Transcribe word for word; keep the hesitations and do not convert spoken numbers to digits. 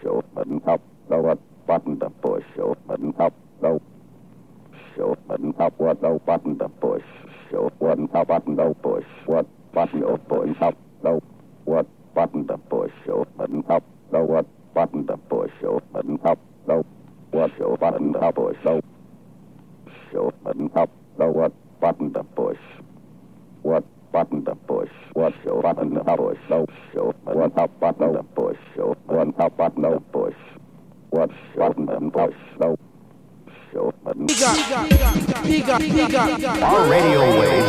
open up, the what button to push, open up, the open up, what the button to push, open up, button to push, what button to push up, the what button to push, open up, the what button to push, open up, the what button to push, the open up, the what button to push, what button to push, what button to push, so what up button to push, one up button to push, what button to push, so He got, he got, he got, he got, he got. Our radio wave